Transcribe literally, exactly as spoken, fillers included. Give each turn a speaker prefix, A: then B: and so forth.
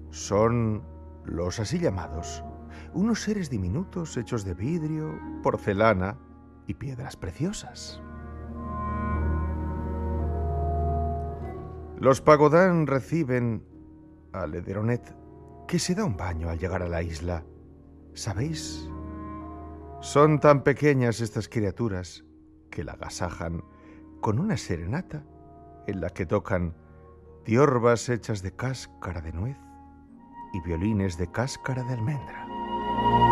A: Son los así llamados, unos seres diminutos hechos de vidrio, porcelana y piedras preciosas. Los Pagodán reciben a Lederonet, que se da un baño al llegar a la isla. ¿Sabéis? Son tan pequeñas estas criaturas que la agasajan con una serenata en la que tocan tiorbas hechas de cáscara de nuez y violines de cáscara de almendra.